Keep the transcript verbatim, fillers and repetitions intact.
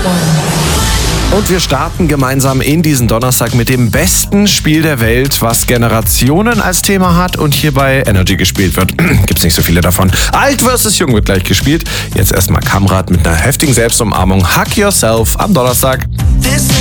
Und wir starten gemeinsam in diesen Donnerstag mit dem besten Spiel der Welt, was Generationen als Thema hat und hier bei Energy gespielt wird. Gibt's nicht so viele davon. Alt versus Jung wird gleich gespielt. Jetzt erstmal Kamrat mit einer heftigen Selbstumarmung. Hug Yourself am Donnerstag.